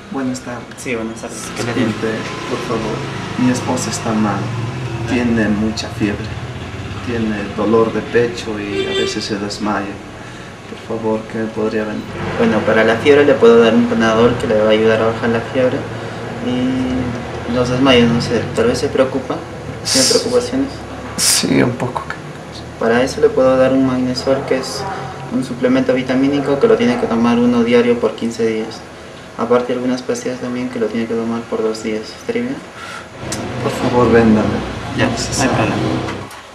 Buenas tardes. Sí, buenas tardes. ¿Qué le digo? Disculpe, por favor. Mi esposa está mal. Tiene mucha fiebre. Tiene dolor de pecho y a veces se desmaya. Por favor, ¿qué me podría venir? Bueno, para la fiebre le puedo dar un Panadol que le va a ayudar a bajar la fiebre. Y los desmayos, no sé, tal vez se preocupa. ¿Tiene preocupaciones? Sí, un poco. Para eso le puedo dar un Magnesol, que es un suplemento vitamínico que lo tiene que tomar uno diario por 15 días. Aparte algunas pastillas también que lo tiene que tomar por 2 días. ¿Estaría bien? Por favor, véndame. Ya, no hay problema.